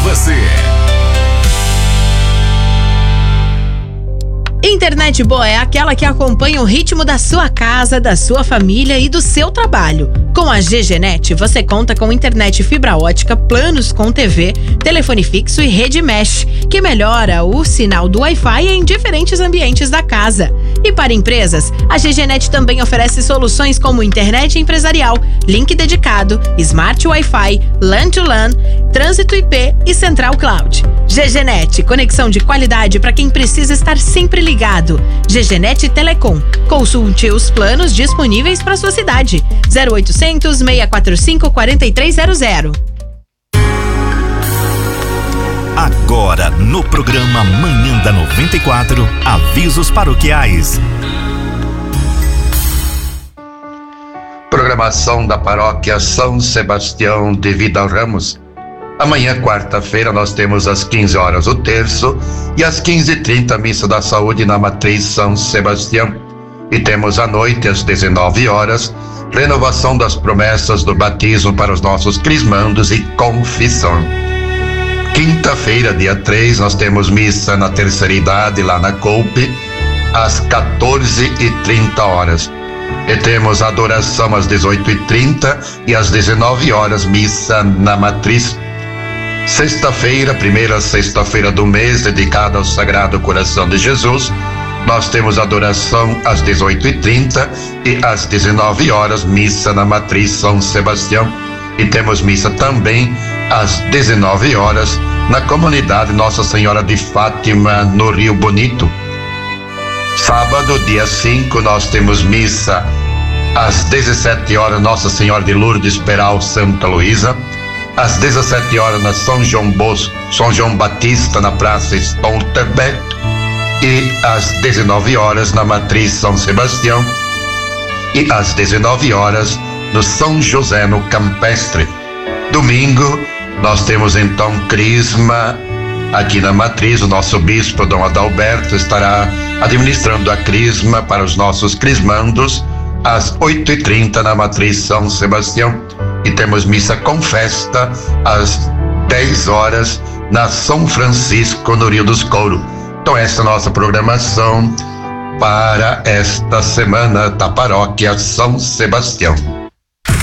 você. Internet boa é aquela que acompanha o ritmo da sua casa, da sua família e do seu trabalho. Com a GGNet, você conta com internet fibra ótica, planos com TV, telefone fixo e rede mesh, que melhora o sinal do Wi-Fi em diferentes ambientes da casa. E para empresas, a GGNet também oferece soluções como internet empresarial, link dedicado, smart Wi-Fi, LAN to LAN, trânsito IP e central cloud. GGNet, conexão de qualidade para quem precisa estar sempre ligado. GGNet Telecom. Consulte os planos disponíveis para sua cidade. 0800 645 4300. Agora no programa Manhã da 94, avisos paroquiais. Programação da Paróquia São Sebastião de Vidal Ramos. Amanhã, quarta-feira, nós temos às 15 horas o terço e às 15h30 a Missa da Saúde na Matriz São Sebastião. E temos à noite, às 19 horas, renovação das promessas do batismo para os nossos crismandos e confissão. Quinta-feira, dia 3, nós temos missa na terceira idade lá na Coupe, às 14h30 horas. E temos adoração às 18h30 e às 19 horas, missa na Matriz. Sexta-feira, primeira sexta-feira do mês, dedicada ao Sagrado Coração de Jesus, nós temos adoração às 18h30 e às 19 horas, missa na Matriz São Sebastião. E temos missa também às 19 horas na comunidade Nossa Senhora de Fátima, no Rio Bonito. Sábado, dia 5, nós temos missa às 17 horas, Nossa Senhora de Lourdes Peral, Santa Luísa. Às 17 horas na São João Bosco, São João Batista, na Praça Stolterbeck. E às 19 horas na Matriz São Sebastião. E às 19 horas no São José, no Campestre. Domingo, nós temos então crisma aqui na Matriz. O nosso bispo, Dom Adalberto, estará administrando a crisma para os nossos crismandos às 8h30 na Matriz São Sebastião. E temos missa com festa às 10 horas na São Francisco, no Rio dos Couros. Então essa é a nossa programação para esta semana da Paróquia São Sebastião.